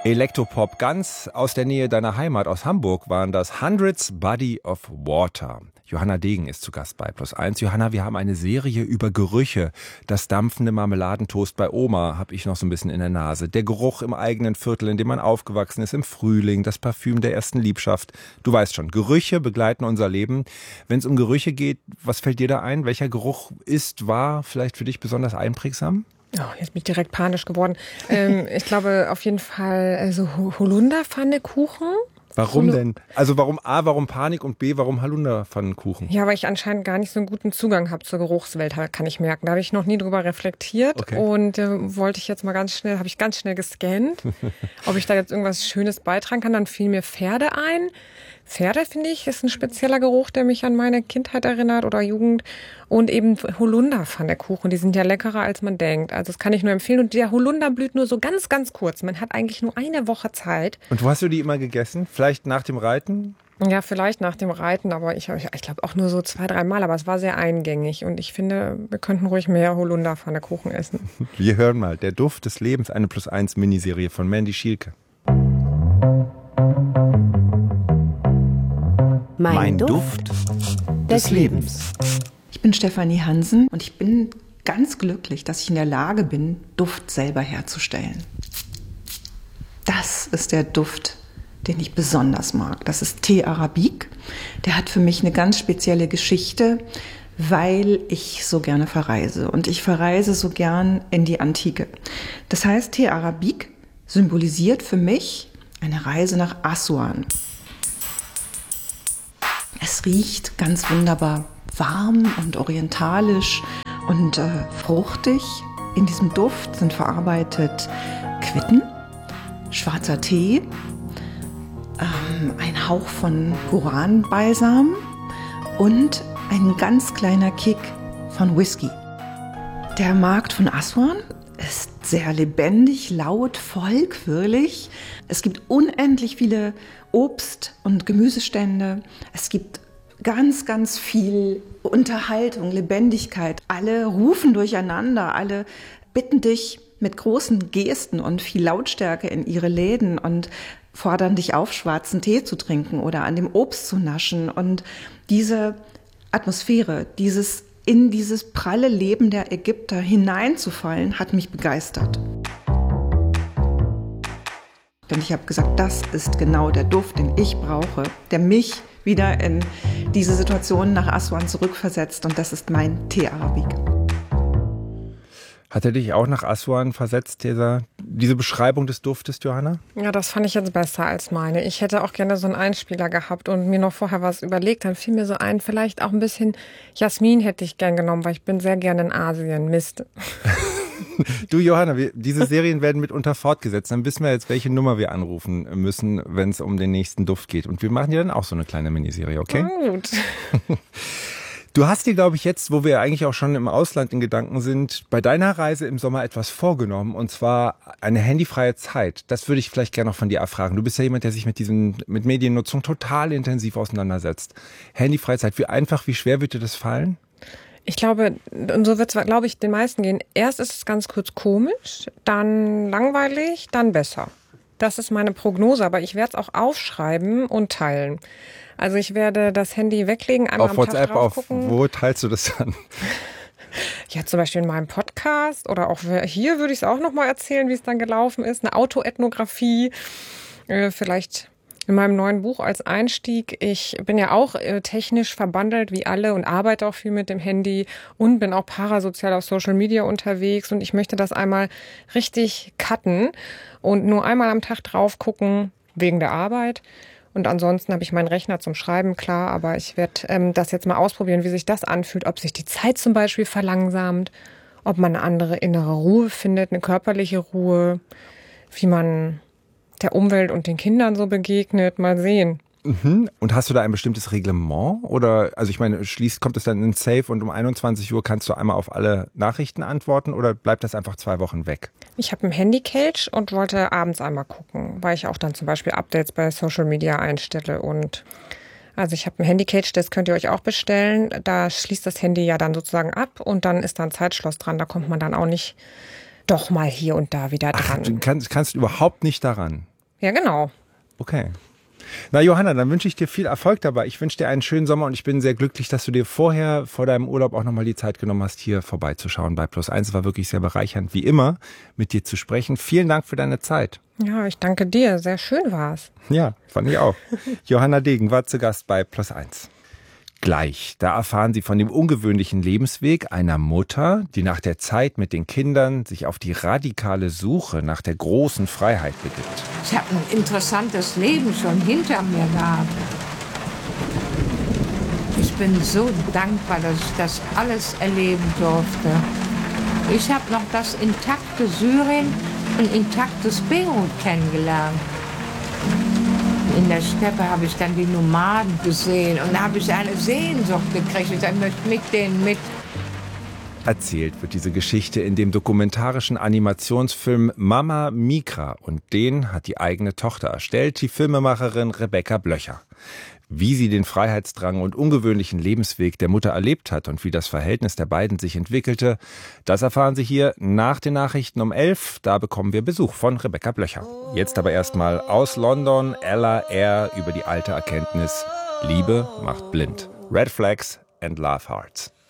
Elektropop, ganz aus der Nähe deiner Heimat, aus Hamburg, waren das Hundreds Body of Water. Johanna Degen ist zu Gast bei Plus1. Johanna, wir haben eine Serie über Gerüche. Das dampfende Marmeladentoast bei Oma habe ich noch so ein bisschen in der Nase. Der Geruch im eigenen Viertel, in dem man aufgewachsen ist, im Frühling, das Parfüm der ersten Liebschaft. Du weißt schon, Gerüche begleiten unser Leben. Wenn es um Gerüche geht, was fällt dir da ein? Welcher Geruch war vielleicht für dich besonders einprägsam? Oh, jetzt bin ich direkt panisch geworden. Ich glaube auf jeden Fall so Holunderpfannekuchen. Warum denn? Also warum Panik und B, warum Holunderpfannekuchen? Ja, weil ich anscheinend gar nicht so einen guten Zugang habe zur Geruchswelt, kann ich merken. Da habe ich noch nie drüber reflektiert. Okay. Und habe ich ganz schnell gescannt, ob ich da jetzt irgendwas Schönes beitragen kann. Dann fiel mir Pferde ein. Pferde, finde ich, ist ein spezieller Geruch, der mich an meine Kindheit erinnert oder Jugend. Und eben Holunderpfannekuchen, die sind ja leckerer, als man denkt. Also das kann ich nur empfehlen. Und der Holunder blüht nur so ganz, ganz kurz. Man hat eigentlich nur eine Woche Zeit. Und wo hast du die immer gegessen? Vielleicht nach dem Reiten? Ja, vielleicht nach dem Reiten, aber ich glaube auch nur so 2-3 Mal. Aber es war sehr eingängig. Und ich finde, wir könnten ruhig mehr Holunderpfannekuchen essen. Wir hören mal. Der Duft des Lebens, eine Plus1 Miniserie von Mandy Schielke. Mein Duft des Lebens. Ich bin Stefanie Hansen und ich bin ganz glücklich, dass ich in der Lage bin, Duft selber herzustellen. Das ist der Duft, den ich besonders mag. Das ist Thé Arabique. Der hat für mich eine ganz spezielle Geschichte, weil ich so gerne verreise. Und ich verreise so gern in die Antike. Das heißt, Thé Arabique symbolisiert für mich eine Reise nach Assuan. Es riecht ganz wunderbar warm und orientalisch und fruchtig. In diesem Duft sind verarbeitet Quitten, schwarzer Tee, ein Hauch von Guaranbalsam und ein ganz kleiner Kick von Whisky. Der Markt von Assuan ist sehr lebendig, laut, voll, quirlig. Es gibt unendlich viele Obst- und Gemüsestände. Es gibt ganz, ganz viel Unterhaltung, Lebendigkeit. Alle rufen durcheinander, alle bitten dich mit großen Gesten und viel Lautstärke in ihre Läden und fordern dich auf, schwarzen Tee zu trinken oder an dem Obst zu naschen. Und diese Atmosphäre, in dieses pralle Leben der Ägypter hineinzufallen, hat mich begeistert. Und ich habe gesagt, das ist genau der Duft, den ich brauche, der mich wieder in diese Situation nach Assuan zurückversetzt. Und das ist mein Thé Arabique. Hat er dich auch nach Assuan versetzt, diese Beschreibung des Duftes, Johanna? Ja, das fand ich jetzt besser als meine. Ich hätte auch gerne so einen Einspieler gehabt und mir noch vorher was überlegt. Dann fiel mir so ein, vielleicht auch ein bisschen Jasmin hätte ich gern genommen, weil ich bin sehr gerne in Asien. Mist. Du, Johanna, diese Serien werden mitunter fortgesetzt. Dann wissen wir jetzt, welche Nummer wir anrufen müssen, wenn es um den nächsten Duft geht. Und wir machen ja dann auch so eine kleine Miniserie, okay? Gut. Du hast dir, glaube ich, jetzt, wo wir eigentlich auch schon im Ausland in Gedanken sind, bei deiner Reise im Sommer etwas vorgenommen, und zwar eine handyfreie Zeit. Das würde ich vielleicht gerne noch von dir erfragen. Du bist ja jemand, der sich mit Mediennutzung total intensiv auseinandersetzt. Handyfreie Zeit, wie einfach, wie schwer wird dir das fallen? Ich glaube, und so wird es, glaube ich, den meisten gehen. Erst ist es ganz kurz komisch, dann langweilig, dann besser. Das ist meine Prognose, aber ich werde es auch aufschreiben und teilen. Also ich werde das Handy weglegen, einmal auf am WhatsApp, Tag drauf gucken. Wo teilst du das dann? Ja, zum Beispiel in meinem Podcast oder auch hier würde ich es auch nochmal erzählen, wie es dann gelaufen ist. Eine Autoethnographie, vielleicht in meinem neuen Buch als Einstieg. Ich bin ja auch technisch verbandelt wie alle und arbeite auch viel mit dem Handy und bin auch parasozial auf Social Media unterwegs. Und ich möchte das einmal richtig cutten und nur einmal am Tag drauf gucken wegen der Arbeit. Und ansonsten habe ich meinen Rechner zum Schreiben, klar, aber ich werde das jetzt mal ausprobieren, wie sich das anfühlt, ob sich die Zeit zum Beispiel verlangsamt, ob man eine andere innere Ruhe findet, eine körperliche Ruhe, wie man der Umwelt und den Kindern so begegnet, mal sehen. Mhm. Und hast du da ein bestimmtes Reglement? Oder, also ich meine, kommt es dann in Safe und um 21 Uhr kannst du einmal auf alle Nachrichten antworten oder bleibt das einfach 2 Wochen weg? Ich habe ein Handycage und wollte abends einmal gucken, weil ich auch dann zum Beispiel Updates bei Social Media einstelle. Und also ich habe ein Handycage, das könnt ihr euch auch bestellen. Da schließt das Handy ja dann sozusagen ab und dann ist da ein Zeitschloss dran. Da kommt man dann auch nicht doch mal hier und da wieder dran. Ach, du kannst überhaupt nicht daran. Ja, genau. Okay. Na Johanna, dann wünsche ich dir viel Erfolg dabei. Ich wünsche dir einen schönen Sommer und ich bin sehr glücklich, dass du dir vor deinem Urlaub auch nochmal die Zeit genommen hast, hier vorbeizuschauen bei Plus1. Es war wirklich sehr bereichernd, wie immer, mit dir zu sprechen. Vielen Dank für deine Zeit. Ja, ich danke dir. Sehr schön war's. Ja, fand ich auch. Johanna Degen war zu Gast bei Plus1. Gleich, da erfahren Sie von dem ungewöhnlichen Lebensweg einer Mutter, die nach der Zeit mit den Kindern sich auf die radikale Suche nach der großen Freiheit begibt. Ich habe ein interessantes Leben schon hinter mir gehabt. Ich bin so dankbar, dass ich das alles erleben durfte. Ich habe noch das intakte Syrien und intaktes Beirut kennengelernt. In der Steppe habe ich dann die Nomaden gesehen und da habe ich eine Sehnsucht gekriegt. Ich möchte mit denen mit. Erzählt wird diese Geschichte in dem dokumentarischen Animationsfilm Mama Micra und den hat die eigene Tochter erstellt, die Filmemacherin Rebecca Blöcher. Wie sie den Freiheitsdrang und ungewöhnlichen Lebensweg der Mutter erlebt hat und wie das Verhältnis der beiden sich entwickelte, das erfahren Sie hier nach den Nachrichten um 11. Da bekommen wir Besuch von Rebecca Blöcher. Jetzt aber erstmal aus London Ella Eyre über die alte Erkenntnis: Liebe macht blind. Red Flags and Love Hearts.